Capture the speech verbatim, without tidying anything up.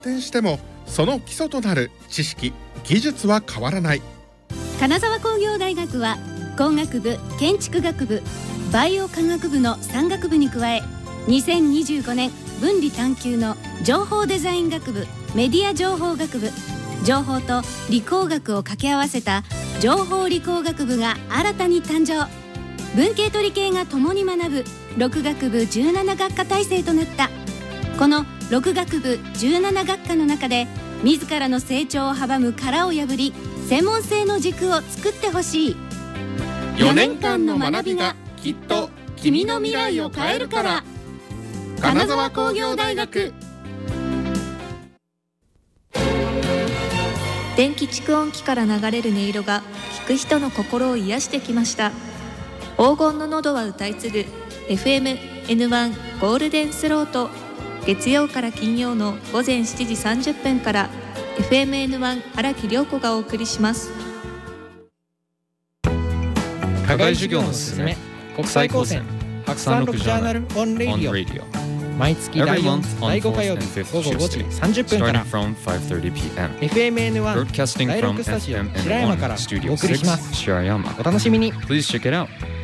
展してもその基礎となる知識・技術は変わらない。 金沢工業大学は工学部、建築学部、バイオ科学部のさん学部に加え、にせんにじゅうごねん分離探究の情報デザイン学部、メディア情報学部、情報と理工学を掛け合わせた情報理工学部が新たに誕生。文系と理系が共に学ぶろく学部じゅうなな学科体制となった。このろく学部じゅうなな学科の中で自らの成長を阻む殻を破り、専門性の軸を作ってほしい。 よねんかんの学びがきっと君の未来を変えるから。金沢工業大学。 電気蓄音機から流れる音色が聞く人の心を癒してきました。黄金の喉は歌い継ぐ エフエムエヌワン ゴールデンスロート、月曜から金曜の午前しちじさんじゅっぷんから エフエムエヌワン 荒木涼子がお送りします。 課外授業のすすめ、国際高専白山六ジャーナルオンレディオ、毎月だいよん、だいご火曜日午後ごじさんじゅっぷんから エフエムエヌワン だいろくスタジオ白山からお送りします。お楽しみに。 Please check it out.